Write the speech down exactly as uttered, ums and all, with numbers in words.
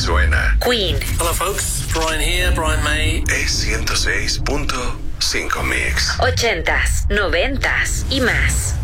suena. Queen. Hello folks, Brian here, Brian May. Es ciento seis punto cinco Mix. Ochentas, noventas y más.